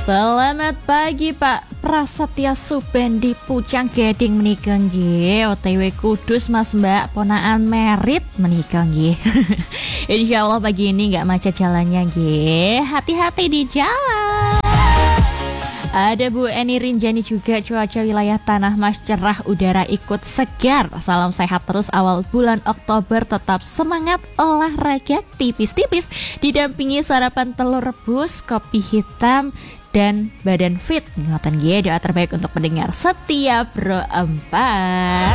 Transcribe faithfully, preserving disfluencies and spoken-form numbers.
Selamat pagi Pak Prasetya Subendi Pucang Gading menikah nggih. O T W Kudus Mas Mbak ponaan merit menikah nggih. Insya Allah pagi ini nggak macet jalannya nggih. Hati-hati di jalan. Ada Bu Eni Rinjani juga, cuaca wilayah Tanah Mas cerah, udara ikut segar. Salam sehat terus awal bulan Oktober, tetap semangat olahraga tipis-tipis didampingi sarapan telur rebus, kopi hitam dan badan fit. Ingatan G, doa terbaik untuk pendengar setia Bro empat.